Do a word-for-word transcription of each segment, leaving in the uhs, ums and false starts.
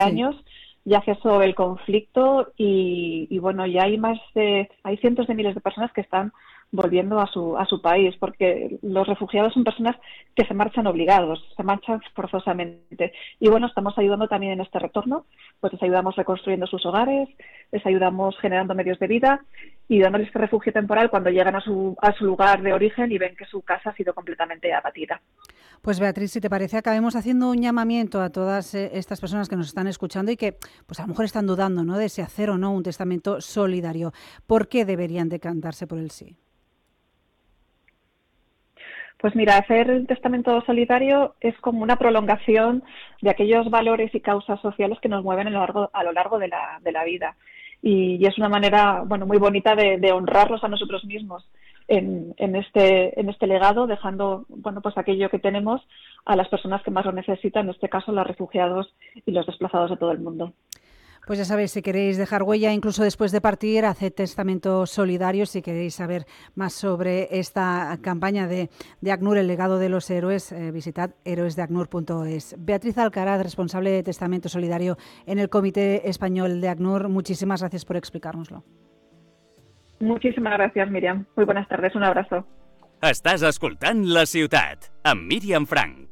Sí. años ya cesó el conflicto y, y bueno, ya hay más de, hay cientos de miles de personas que están volviendo a su, a su país, porque los refugiados son personas que se marchan obligados, se marchan forzosamente. Y bueno, estamos ayudando también en este retorno, pues les ayudamos reconstruyendo sus hogares, les ayudamos generando medios de vida y dándoles este refugio temporal cuando llegan a su, a su lugar de origen y ven que su casa ha sido completamente abatida. Pues Beatriz, si te parece, acabemos haciendo un llamamiento a todas eh, estas personas que nos están escuchando y que pues a lo mejor están dudando, ¿no?, de si hacer o no un testamento solidario. ¿Por qué deberían decantarse por el sí? Pues mira, hacer el testamento solidario es como una prolongación de aquellos valores y causas sociales que nos mueven a lo largo, a lo largo de, la, de la vida. Y, y es una manera, bueno, muy bonita de, de honrarnos a nosotros mismos en, en, este, en este legado, dejando, bueno, pues aquello que tenemos a las personas que más lo necesitan, en este caso los refugiados y los desplazados de todo el mundo. Pues ya sabéis, si queréis dejar huella, incluso después de partir, haced testamento solidario. Si queréis saber más sobre esta campaña de, de ACNUR, el legado de los héroes, eh, visitad héroes de acnur punto es. Beatriz Alcaraz, responsable de testamento solidario en el Comité Español de ACNUR, muchísimas gracias por explicárnoslo. Muchísimas gracias, Míriam. Muy buenas tardes, un abrazo. Estàs escoltant La Ciutat, amb Míriam Frank.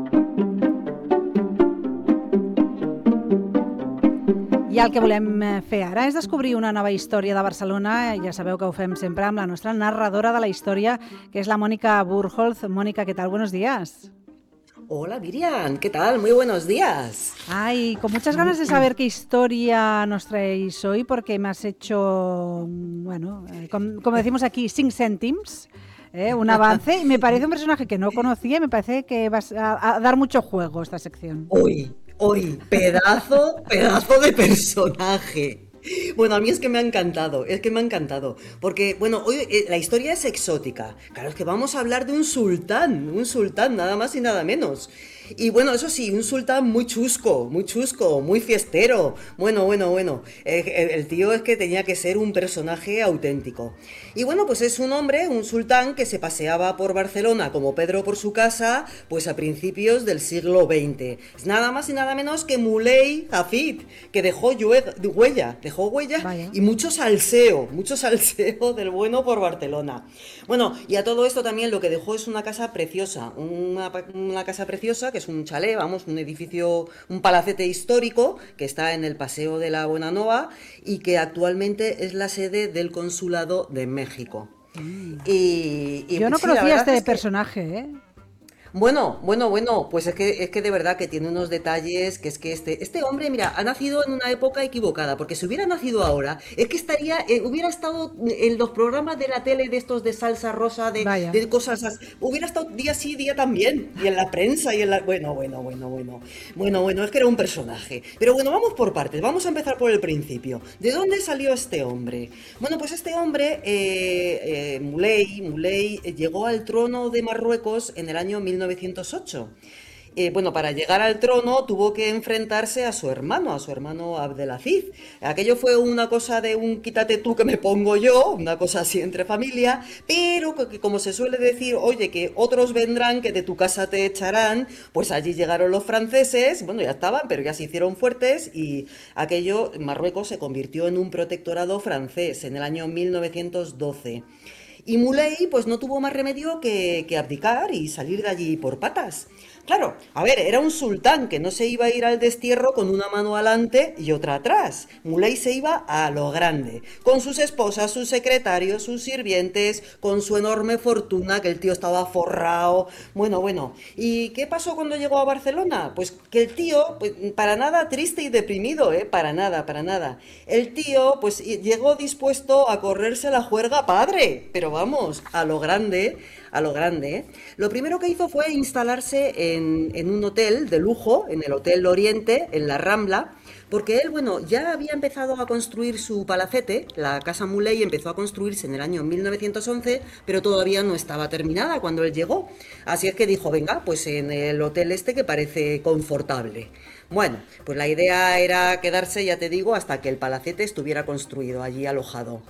I el que volem fer ara és descobrir una nova història de Barcelona. Ja sabeu que ho fem sempre amb la nostra narradora de la història, que és la Mónica Burholz. Mónica, ¿qué tal? Buenos días. Hola Miriam, ¿qué tal? Muy buenos días. Ay, con muchas ganas de saber qué historia nos traéis hoy, porque me has hecho, bueno, eh, com, como decimos aquí, cinc cèntims, eh, un avance, y me parece un personaje que no conocía y me parece que vas a, a dar mucho juego esta sección. Hoy, hoy, pedazo, pedazo de personaje. Bueno, a mí es que me ha encantado, es que me ha encantado, porque, bueno, hoy eh, la historia es exótica. Claro, es que vamos a hablar de un sultán, un sultán, nada más y nada menos. Y bueno, eso sí, un sultán muy chusco, muy chusco, muy fiestero. Bueno, bueno, bueno, eh, el tío es que tenía que ser un personaje auténtico. Y bueno, pues es un hombre, un sultán que se paseaba por Barcelona como Pedro por su casa, pues a principios del siglo veinte. Es nada más y nada menos que Muley Hafid, que dejó huella, dejó huella Vaya. y mucho salseo, mucho salseo del bueno por Barcelona. Bueno, y a todo esto también lo que dejó es una casa preciosa, una, una casa preciosa que es un chalet, vamos, un edificio, un palacete histórico que está en el Paseo de la Bonanova y que actualmente es la sede del Consulado de México. Mm. Y, y Yo no sí, conocía este es que... personaje, ¿eh? Bueno, bueno, bueno, pues es que, es que de verdad que tiene unos detalles que es que este, este hombre, mira, ha nacido en una época equivocada, porque si hubiera nacido ahora, es que estaría, eh, hubiera estado en los programas de la tele de estos de salsa rosa, de, de cosas así, hubiera estado día sí, día también, y en la prensa y en la... Bueno, bueno, bueno, bueno, bueno, bueno, es que era un personaje. Pero bueno, vamos por partes, vamos a empezar por el principio. ¿De dónde salió este hombre? Bueno, pues este hombre, eh, eh, Muley, Muley, eh, llegó al trono de Marruecos en el año mil novecientos ocho. Eh, bueno, para llegar al trono tuvo que enfrentarse a su hermano, a su hermano Abdelaziz. Aquello fue una cosa de un quítate tú que me pongo yo, una cosa así entre familia, pero que, como se suele decir, oye, que otros vendrán, que de tu casa te echarán, pues allí llegaron los franceses, bueno, ya estaban, pero ya se hicieron fuertes y aquello, Marruecos se convirtió en un protectorado francés en el año mil novecientos doce. Y Muley pues no tuvo más remedio que, que abdicar y salir de allí por patas. Claro, a ver, era un sultán que no se iba a ir al destierro con una mano adelante y otra atrás. Muley se iba a lo grande, con sus esposas, sus secretarios, sus sirvientes, con su enorme fortuna, que el tío estaba forrado. Bueno, bueno. ¿Y qué pasó cuando llegó a Barcelona? Pues que el tío, pues, para nada triste y deprimido, ¿eh? Para nada, para nada. El tío, pues llegó dispuesto a correrse la juerga padre, pero vamos, a lo grande... a lo grande, ¿eh? Lo primero que hizo fue instalarse en, en un hotel de lujo, en el Hotel Oriente, en la Rambla, porque él, bueno, ya había empezado a construir su palacete, la Casa Muley empezó a construirse en el año mil novecientos once, pero todavía no estaba terminada cuando él llegó. Así es que dijo, venga, pues en el hotel este que parece confortable. Bueno, pues la idea era quedarse, ya te digo, hasta que el palacete estuviera construido, allí alojado.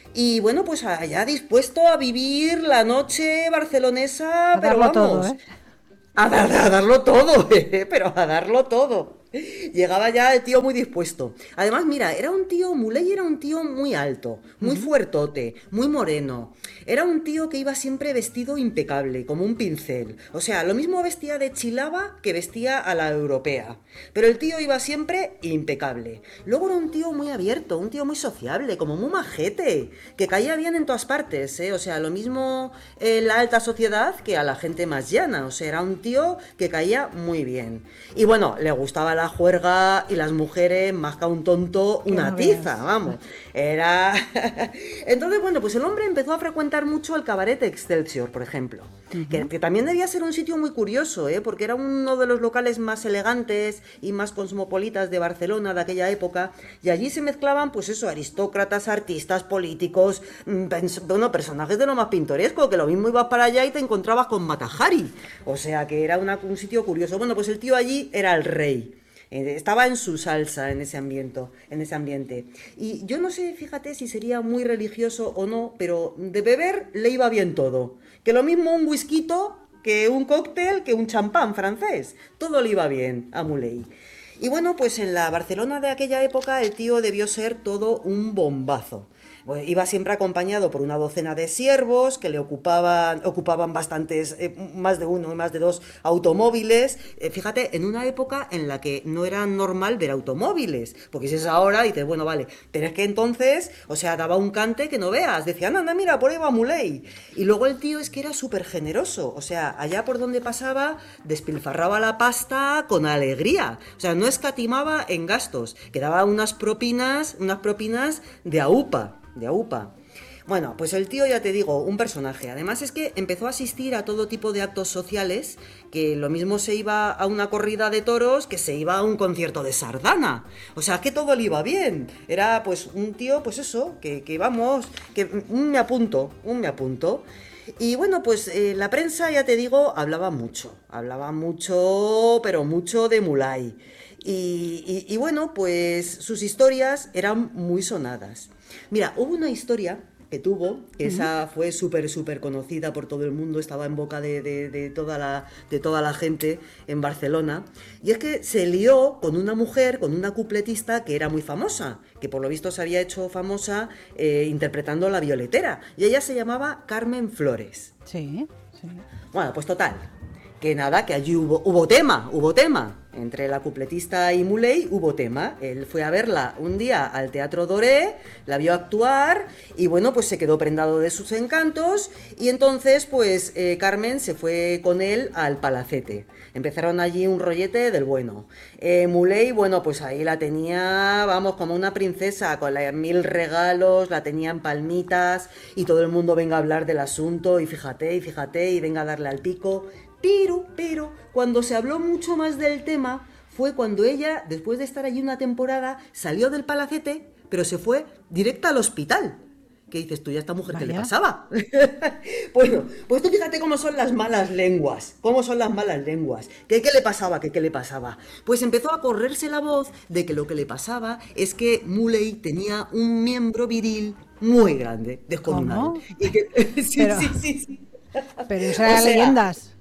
Y bueno, pues allá dispuesto a vivir la noche barcelonesa, a pero darlo vamos, todo, ¿eh? a, dar, a darlo todo, ¿eh? Pero a darlo todo. Llegaba ya el tío muy dispuesto. Además, mira, era un tío, Muley era un tío muy alto, muy Ujú. fuertote, muy moreno. Era un tío que iba siempre vestido impecable, como un pincel. O sea, lo mismo vestía de chilaba que vestía a la europea. Pero el tío iba siempre impecable. Luego era un tío muy abierto, un tío muy sociable, como muy majete, que caía bien en todas partes, ¿eh? O sea, lo mismo en la alta sociedad que a la gente más llana. O sea, era un tío que caía muy bien. Y bueno, le gustaba la juerga y las mujeres, más que a un tonto, Que una no tiza, veas. vamos. Era... Entonces, bueno, pues el hombre empezó a frecuentar mucho el cabaret Excelsior, por ejemplo. Que, Ujú. que también debía ser un sitio muy curioso, ¿eh? Porque era uno de los locales más elegantes y más cosmopolitas de Barcelona de aquella época. Y allí se mezclaban, pues eso, aristócratas, artistas, políticos, mm, pens- bueno, personajes de lo más pintoresco, que lo mismo ibas para allá y te encontrabas con Mata Hari. O sea, que era una- un sitio curioso. Bueno, pues el tío allí era el rey. Eh, Estaba en su salsa en ese ambiente, en ese ambiente. Y yo no sé, fíjate si sería muy religioso o no, pero de beber le iba bien todo. Que lo mismo un whisky que un cóctel, que un champán francés. Todo le iba bien a Muley. Y bueno, pues en la Barcelona de aquella época el tío debió ser todo un bombazo. Bueno, iba siempre acompañado por una docena de siervos que le ocupaban, ocupaban bastantes, eh, más de uno y más de dos automóviles. Eh, fíjate, en una época en la que no era normal ver automóviles, porque si es ahora, dices, bueno, vale, pero es que entonces, o sea, daba un cante que no veas, decían, anda, mira, por ahí va Muley. Y luego el tío es que era súper generoso, o sea, allá por donde pasaba, despilfarraba la pasta con alegría, o sea, no escatimaba en gastos, que daba unas propinas, unas propinas de aupa de AUPA. Bueno, pues el tío, ya te digo, un personaje. Además es que empezó a asistir a todo tipo de actos sociales, que lo mismo se iba a una corrida de toros que se iba a un concierto de sardana. O sea, que todo le iba bien. Era pues un tío, pues eso, que, que vamos, que un me apunto, un me apunto. Y bueno, pues eh, la prensa, ya te digo, hablaba mucho. Hablaba mucho, pero mucho de Mulay. Y, y, y bueno, pues sus historias eran muy sonadas. Mira, hubo una historia que tuvo, que Ujú. esa fue súper, súper conocida por todo el mundo, estaba en boca de, de- de toda la, de toda la gente en Barcelona, y es que se lió con una mujer, con una cupletista que era muy famosa, que por lo visto se había hecho famosa eh, interpretando La Violetera, y ella se llamaba Carmen Flores. Sí, sí. Bueno, pues total, que nada, que allí hubo, hubo tema, hubo tema. Entre la cupletista y Muley hubo tema. Él fue a verla un día al Teatro Doré, la vio actuar y bueno, pues se quedó prendado de sus encantos y entonces pues eh, Carmen se fue con él al Palacete. Empezaron allí un rollete del bueno. Eh, Muley, bueno, pues ahí la tenía, vamos, como una princesa, con la, mil regalos, la tenía en palmitas y todo el mundo venga a hablar del asunto y fíjate, y fíjate, y venga a darle al pico. Pero, pero, cuando se habló mucho más del tema, fue cuando ella, después de estar allí una temporada, salió del palacete, pero se fue directa al hospital. ¿Qué dices tú? ¿Y a esta mujer qué le Vaya. pasaba? Bueno, pues tú fíjate cómo son las malas lenguas. ¿Cómo son las malas lenguas? ¿Qué, qué le pasaba? ¿Qué, qué le pasaba? Pues empezó a correrse la voz de que lo que le pasaba es que Muley tenía un miembro viril muy grande, descomunal. ¿Cómo? Y que, sí, Pero, sí, sí, sí. pero eso O eran sea, leyendas.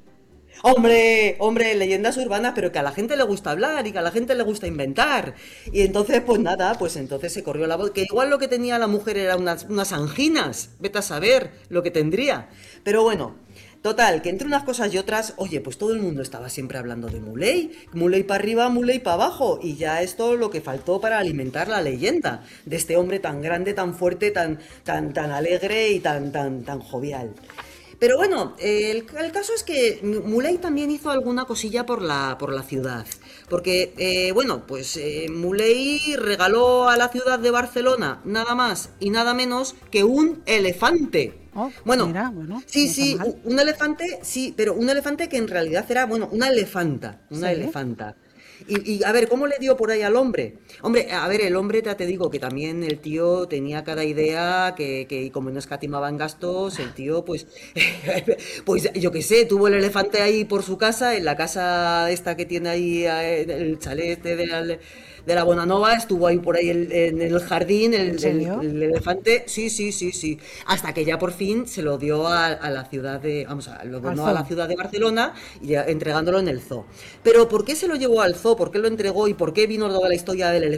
Hombre, hombre, leyendas urbanas, pero que a la gente le gusta hablar y que a la gente le gusta inventar. Y entonces, pues nada, pues entonces se corrió la voz, que igual lo que tenía la mujer era unas, unas anginas, vete a saber lo que tendría. Pero bueno, total, que entre unas cosas y otras, oye, pues todo el mundo estaba siempre hablando de Muley, Muley para arriba, Muley para abajo, y ya esto lo que faltó para alimentar la leyenda de este hombre tan grande, tan fuerte, tan, tan, tan alegre y tan, tan, tan jovial. Pero bueno, eh, el, el caso es que Muley también hizo alguna cosilla por la, por la ciudad. Porque, eh, bueno, pues eh, Muley regaló a la ciudad de Barcelona nada más y nada menos que un elefante. Oh, Bueno, mira, bueno, sí, no está sí, mal. u- un elefante, sí, pero un elefante que en realidad era, bueno, una elefanta, una Sí. elefanta. Y, y, a ver, ¿cómo le dio por ahí al hombre? Hombre, a ver, el hombre, ya te digo que también el tío tenía cada idea que, que y como no escatimaba en gastos, el tío, pues, pues yo qué sé, tuvo el elefante ahí por su casa, en la casa esta que tiene ahí, eh, el chalet este de, al- de de la Bonanova, estuvo ahí por ahí el- en el jardín, ¿En el, el- serio? el elefante, sí, sí, sí, sí, hasta que ya por fin se lo dio a, a la ciudad de, vamos, a, lo Al donó a la zoo. ciudad de Barcelona y ya entregándolo en el zoo. Pero ¿por qué se lo llevó al zoo? ¿Por qué lo entregó y por qué vino toda la historia del elefante?